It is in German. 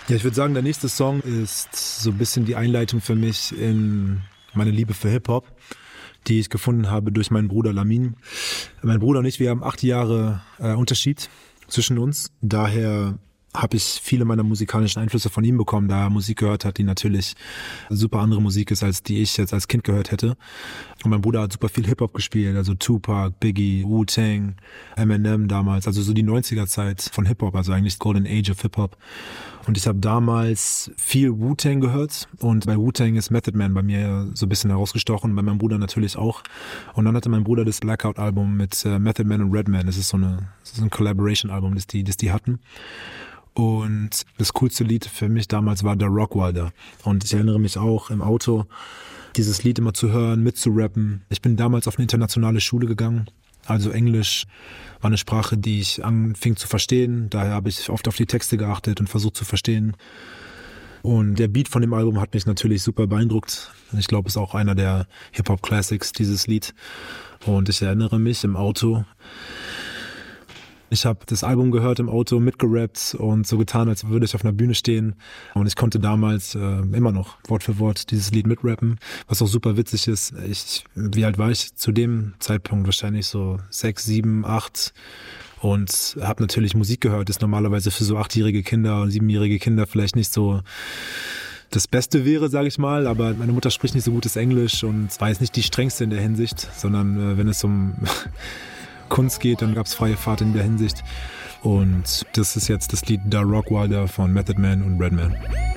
Ja, ich würde sagen, der nächste Song ist so ein bisschen die Einleitung für mich in meine Liebe für Hip-Hop, die ich gefunden habe durch meinen Bruder Lamin. Mein Bruder und ich, wir haben 8 Jahre Unterschied zwischen uns. Daher habe ich viele meiner musikalischen Einflüsse von ihm bekommen, da er Musik gehört hat, die natürlich super andere Musik ist, als die ich jetzt als Kind gehört hätte. Und mein Bruder hat super viel Hip-Hop gespielt, also Tupac, Biggie, Wu-Tang, Eminem damals, also so die 90er-Zeit von Hip-Hop, also eigentlich Golden Age of Hip-Hop. Und ich habe damals viel Wu-Tang gehört und bei Wu-Tang ist Method Man bei mir so ein bisschen herausgestochen, bei meinem Bruder natürlich auch. Und dann hatte mein Bruder das Blackout-Album mit Method Man und Redman, das ist so ein Collaboration-Album, das die hatten. Und das coolste Lied für mich damals war der Rockwilder. Und ich erinnere mich auch im Auto, dieses Lied immer zu hören, mitzurappen. Ich bin damals auf eine internationale Schule gegangen. Also Englisch war eine Sprache, die ich anfing zu verstehen. Daher habe ich oft auf die Texte geachtet und versucht zu verstehen. Und der Beat von dem Album hat mich natürlich super beeindruckt. Ich glaube, es ist auch einer der Hip-Hop-Classics, dieses Lied. Und ich erinnere mich im Auto, ich habe das Album gehört im Auto, mitgerappt und so getan, als würde ich auf einer Bühne stehen. Und ich konnte damals immer noch Wort für Wort dieses Lied mitrappen, was auch super witzig ist. Wie alt war ich zu dem Zeitpunkt? Wahrscheinlich so 6, 7, 8 und habe natürlich Musik gehört. Ist normalerweise für so 8-jährige Kinder und 7-jährige Kinder vielleicht nicht so das Beste wäre, sage ich mal, aber meine Mutter spricht nicht so gutes Englisch und war jetzt nicht die strengste in der Hinsicht, sondern wenn es um Kunst geht, dann gab es freie Fahrt in der Hinsicht. Und das ist jetzt das Lied Da Rockwilder von Method Man und Redman.